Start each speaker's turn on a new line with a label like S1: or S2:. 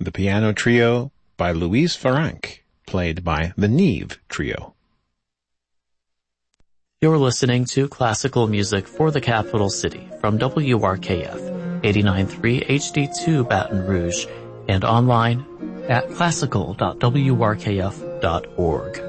S1: the piano trio by Luis Farranc, played by the Neve Trio.
S2: You're listening to classical music for the capital city from WRKF 89.3 HD2 Baton Rouge and online at classical.wrkf.org.